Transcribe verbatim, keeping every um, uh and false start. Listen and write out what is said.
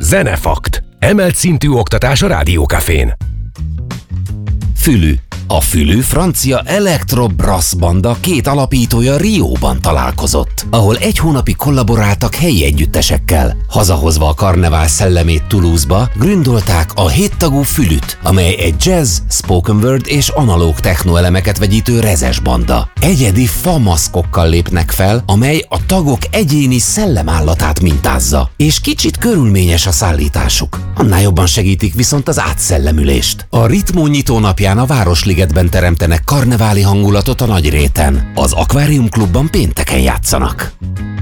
Zenefakt. Emelt szintű oktatás a Rádiókafén. Fülű. A Fülű francia elektro-brass banda két alapítója Rióban találkozott, ahol egy hónapig kollaboráltak helyi együttesekkel. Hazahozva a karnevál szellemét Toulouse-ba, gründolták a héttagú Fülüt, amely egy jazz, spoken word és analóg techno elemeket vegyítő rezes banda. Egyedi famaszkokkal lépnek fel, amely a tagok egyéni szellemállatát mintázza, és kicsit körülményes a szállításuk. Annál jobban segítik viszont az átszellemülést. A Ritmó nyitónapján a Városligetben teremtenek karneváli hangulatot a Nagyréten. Az Akvárium Klubban pénteken játszanak.